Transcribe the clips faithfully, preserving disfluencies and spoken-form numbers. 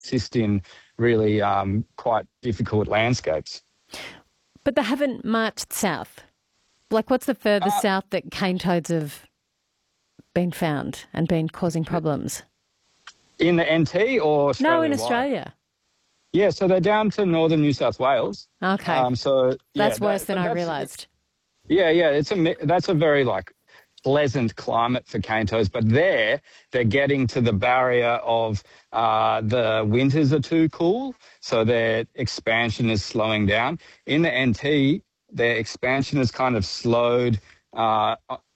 exist in really um, quite difficult landscapes. But they haven't marched south. Like, what's the furthest uh, south that cane toads have been found and been causing problems? In the N T or Australia? No, in Australia. Yeah, so they're down to northern New South Wales. Okay. Um, so yeah, that's worse that, than I realised. Yeah, yeah, it's a that's a very like pleasant climate for cane toads, but there they're getting to the barrier of uh, the winters are too cool, so their expansion is slowing down. In the N T, their expansion is kind of slowed uh,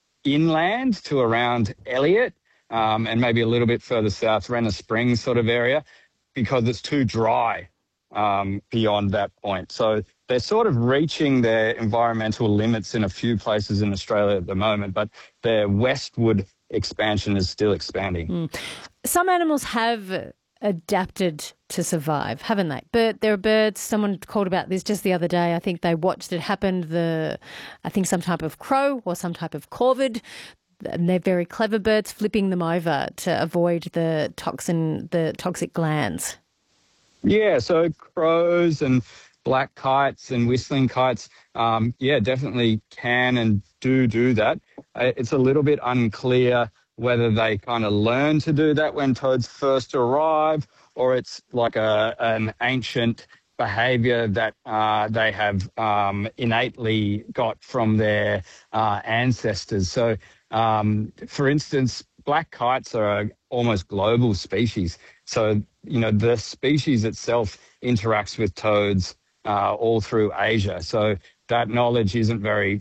inland to around Elliot um, and maybe a little bit further south, Renner Springs sort of area, because it's too dry um, beyond that point. So they're sort of reaching their environmental limits in a few places in Australia at the moment, but their westward expansion is still expanding. Mm. Some animals have adapted to survive, haven't they? But there are birds, someone called about this just the other day. I think they watched it happen, the, I think some type of crow or some type of corvid. And they're very clever birds, flipping them over to avoid the toxin, the toxic glands. Yeah, so crows and black kites and whistling kites, um, yeah, definitely can and do do that. Uh, it's a little bit unclear whether they kind of learn to do that when toads first arrive, or it's like a an ancient behaviour that uh, they have um, innately got from their uh, ancestors. So, um, for instance, black kites are a almost global species. So, you know, the species itself interacts with toads uh, all through Asia. So that knowledge isn't very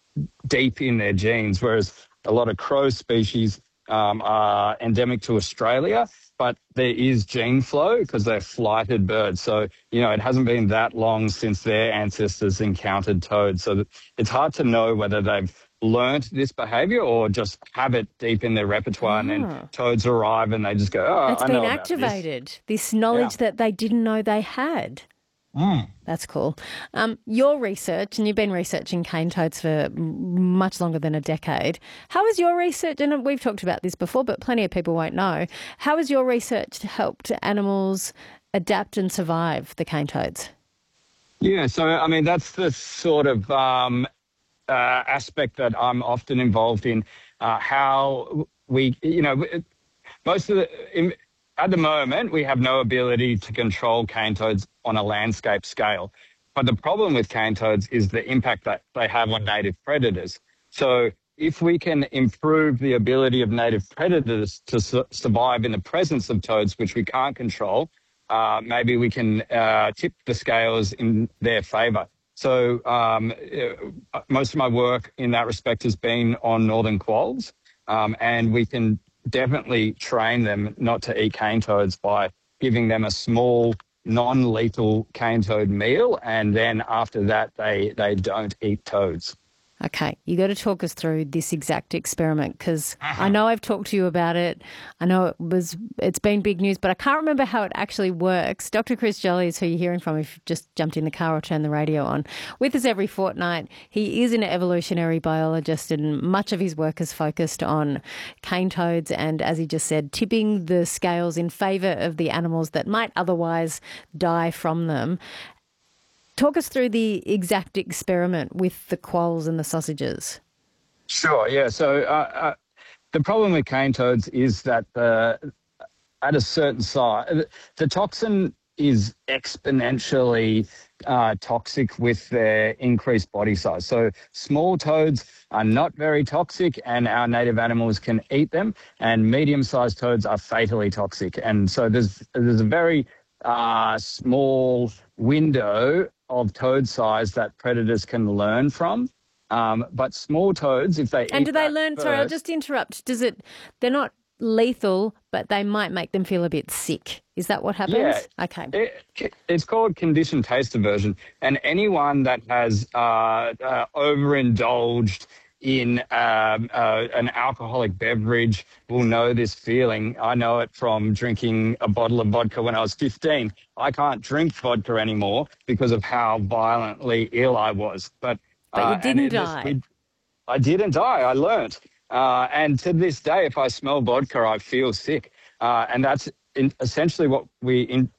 deep in their genes, whereas a lot of crow species um, are endemic to Australia, but there is gene flow because they're flighted birds. So, you know, it hasn't been that long since their ancestors encountered toads. So it's hard to know whether they've learnt this behaviour or just have it deep in their repertoire, oh. and then toads arrive and they just go, oh, it's I been know activated, this. this knowledge yeah. that they didn't know they had. Mm. That's cool. Um, your research, and you've been researching cane toads for much longer than a decade. How has your research, and we've talked about this before, but plenty of people won't know, how has your research helped animals adapt and survive the cane toads? Yeah, so, I mean, that's the sort of um, uh, aspect that I'm often involved in, uh, how we, you know, most of the... In, At the moment, we have no ability to control cane toads on a landscape scale. But the problem with cane toads is the impact that they have on native predators. So if we can improve the ability of native predators to su- survive in the presence of toads, which we can't control, uh, maybe we can uh, tip the scales in their favour. So um, uh, most of my work in that respect has been on northern quolls, um, and we can definitely train them not to eat cane toads by giving them a small, non-lethal cane toad meal, and then after that they, they don't eat toads. Okay, you got to talk us through this exact experiment, because uh-huh. I know I've talked to you about it. I know it was, it's been big news, but I can't remember how it actually works. Doctor Chris Jolly is who you're hearing from if you've just jumped in the car or turned the radio on. With us every fortnight. He is an evolutionary biologist, and much of his work is focused on cane toads and, as he just said, tipping the scales in favour of the animals that might otherwise die from them. Talk us through the exact experiment with the quolls and the sausages. Sure, yeah. So uh, uh, the problem with cane toads is that uh, at a certain size, the toxin is exponentially uh, toxic with their increased body size. So small toads are not very toxic and our native animals can eat them, and medium-sized toads are fatally toxic. And so there's, there's a very uh, small window of toad size that predators can learn from. Um, but small toads, if they and eat do they that learn? first, sorry, I'll just interrupt. Does it? They're not lethal, but they might make them feel a bit sick. Is that what happens? Yeah, okay. It, it's called conditioned taste aversion, and anyone that has uh, uh, overindulged in um, uh, an alcoholic beverage will know this feeling. I know it from drinking a bottle of vodka when I was fifteen. I can't drink vodka anymore because of how violently ill I was. But, but you uh, didn't it, die. We, I didn't die. I learnt. Uh, and to this day, if I smell vodka, I feel sick. Uh, and that's in, essentially what we in,